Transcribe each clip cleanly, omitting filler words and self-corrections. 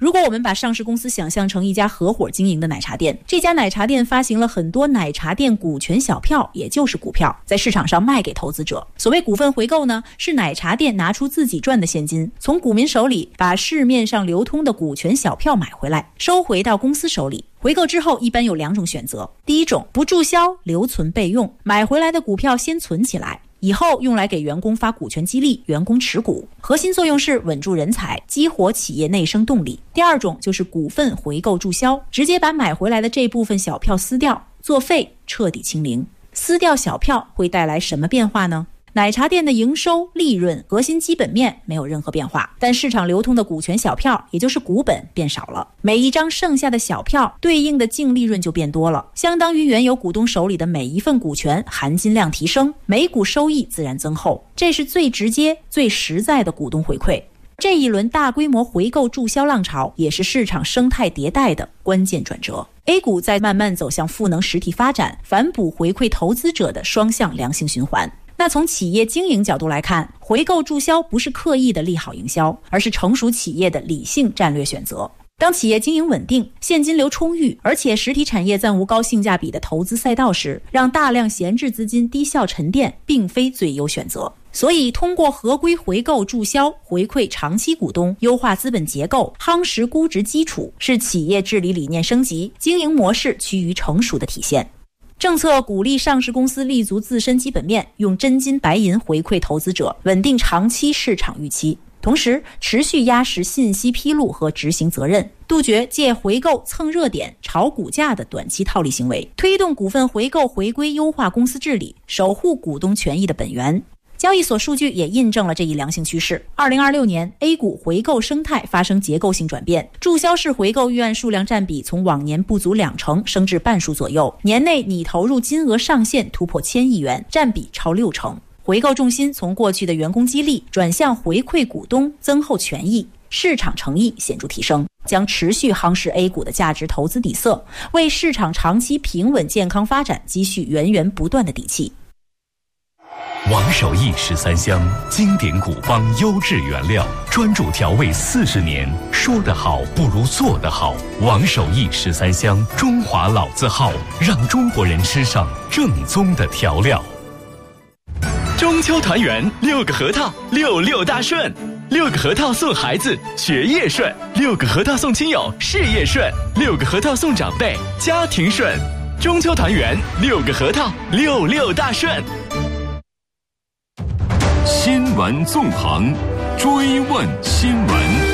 如果我们把上市公司想象成一家合伙经营的奶茶店，这家奶茶店发行了很多奶茶店股权小票，也就是股票，在市场上卖给投资者。所谓股份回购呢，是奶茶店拿出自己赚的现金，从股民手里把市面上流通的股权小票买回来，收回到公司手里。回购之后一般有2种选择，第一种不注销，留存备用，买回来的股票先存起来，以后用来给员工发股权激励，员工持股，核心作用是稳住人才，激活企业内生动力。第二种就是股份回购注销，直接把买回来的这部分小票撕掉，作废，彻底清零。撕掉小票会带来什么变化呢？奶茶店的营收、利润、核心基本面没有任何变化，但市场流通的股权小票，也就是股本变少了。每一张剩下的小票对应的净利润就变多了，相当于原有股东手里的每一份股权含金量提升，每股收益自然增厚，这是最直接、最实在的股东回馈。这一轮大规模回购注销浪潮，也是市场生态迭代的关键转折。A 股在慢慢走向赋能实体发展、反哺回馈投资者的双向良性循环。那从企业经营角度来看，回购注销不是刻意的利好营销，而是成熟企业的理性战略选择。当企业经营稳定，现金流充裕，而且实体产业暂无高性价比的投资赛道时，让大量闲置资金低效沉淀并非最优选择。所以通过合规回购注销回馈长期股东，优化资本结构，夯实估值基础，是企业治理理念升级、经营模式趋于成熟的体现。政策鼓励上市公司立足自身基本面，用真金白银回馈投资者，稳定长期市场预期，同时持续压实信息披露和执行责任，杜绝借回购蹭热点、炒股价的短期套利行为，推动股份回购回归优化公司治理，守护股东权益的本源。交易所数据也印证了这一良性趋势。2026年 A 股回购生态发生结构性转变，注销式回购预案数量占比从往年不足20%升至半数左右，年内拟投入金额上限突破1000亿元，占比超60%。回购重心从过去的员工激励转向回馈股东，增厚权益，市场诚意显著提升，将持续夯实 A 股的价值投资底色，为市场长期平稳健康发展积蓄源源不断的底气。 王守义13香，经典古方优质原料，专注调味40年，说得好不如做得好。王守义13香，中华老字号，让中国人吃上正宗的调料。 中秋团圆，6个核桃，66大顺，6个核桃送孩子学业顺，6个核桃送亲友事业顺，6个核桃送长辈家庭顺。中秋团圆，6个核桃，66大顺。 新闻纵横，追问新闻。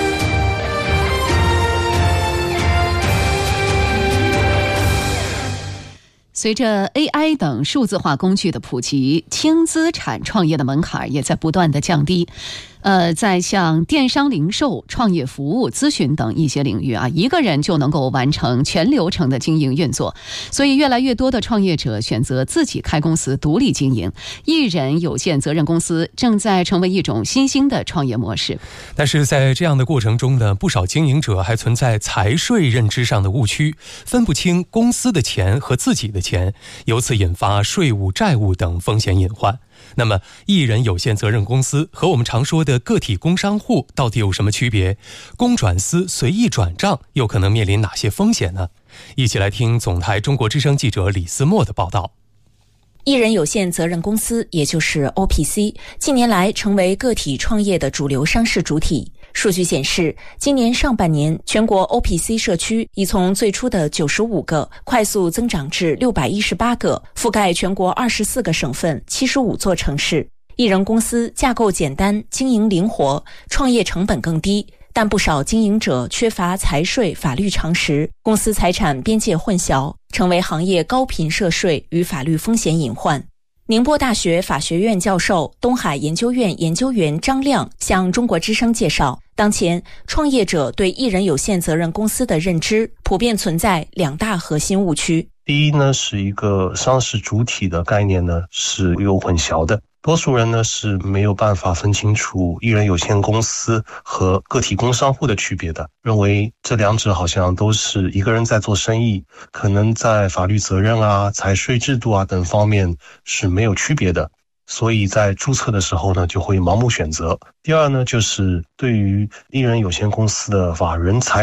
随着 AI 等数字化工具的普及，轻资产创业的门槛也在不断的降低。在像电商零售、创业服务、咨询等一些领域啊，一个人就能够完成全流程的经营运作。所以越来越多的创业者选择自己开公司独立经营，一人有限责任公司正在成为一种新兴的创业模式。 但是在这样的过程中呢，不少经营者还存在财税认知上的误区，分不清公司的钱和自己的钱，由此引发税务、债务等风险隐患。那么一人有限责任公司和我们常说的个体工商户到底有什么区别？公转私、随意转账又可能面临哪些风险呢？一起来听总台中国之声记者李思墨的报道。 一人有限责任公司，也就是 OPC， 近年来成为个体创业的主流商事主体。数据显示，今年上半年全国 OPC 社区已从最初的95个快速增长至618个，覆盖全国24个省份、75座城市。一人公司架构简单，经营灵活，创业成本更低，但不少经营者缺乏财税法律常识，公司财产边界混淆，成为行业高频涉税与法律风险隐患。宁波大学法学院教授、东海研究院研究员张亮向中国之声介绍，当前创业者对一人有限责任公司的认知普遍存在2大核心误区。 第一呢，是一个商事主体的概念呢是有混淆的，多数人呢是没有办法分清楚一人有限公司和个体工商户的区别的，认为这两者好像都是一个人在做生意，可能在法律责任啊、财税制度啊等方面是没有区别的，所以在注册的时候呢就会盲目选择。第二呢，就是对于一人有限公司的法人财